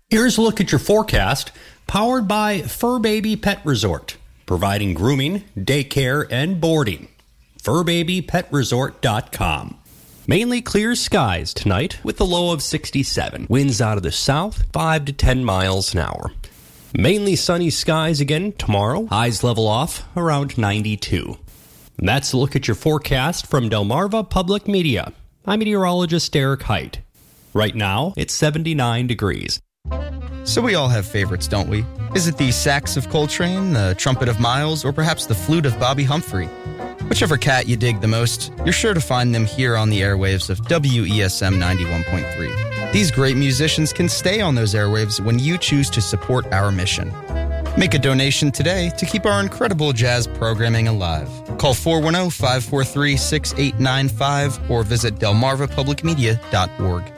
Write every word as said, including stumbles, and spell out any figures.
Here's a look at your forecast, powered by Fur Baby Pet Resort, providing grooming, daycare, and boarding. fur baby pet resort dot com. Mainly clear skies tonight with a low of sixty-seven. Winds out of the south, five to ten miles an hour. Mainly sunny skies again tomorrow. Highs level off around ninety-two. And that's a look at your forecast from Delmarva Public Media. I'm meteorologist Derek Height. Right now, it's seventy-nine degrees. So we all have favorites, don't we? Is it the sax of Coltrane, the trumpet of Miles, or perhaps the flute of Bobby Humphrey? Whichever cat you dig the most, you're sure to find them here on the airwaves of W E S M ninety-one point three. These great musicians can stay on those airwaves when you choose to support our mission. Make a donation today to keep our incredible jazz programming alive. Call four one zero, five four three, six eight nine five or visit delmarva public media dot org.